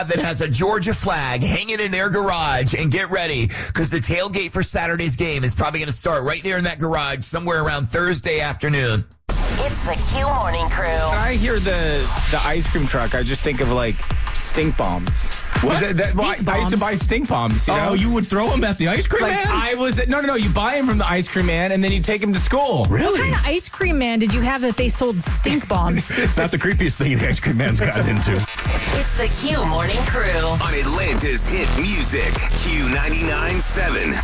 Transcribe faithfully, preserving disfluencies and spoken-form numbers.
that has a Georgia flag hanging in their garage, and get ready because the tailgate for Saturday's game is probably going to start right there in that garage somewhere around Thursday afternoon. It's the Q Morning Crew. When I hear the the ice cream truck, I just think of like stink bombs. What? That, that, well, Stink I used to buy stink bombs. You know? Oh, you would throw them at the ice cream like man? I was no, no, no. You buy them from the ice cream man, and then you take them to school. Really? What kind of ice cream man did you have that they sold stink bombs? It's not the creepiest thing the ice cream man's gotten into. It's the Q Morning Crew On Atlanta's hit music, Q ninety-nine point seven.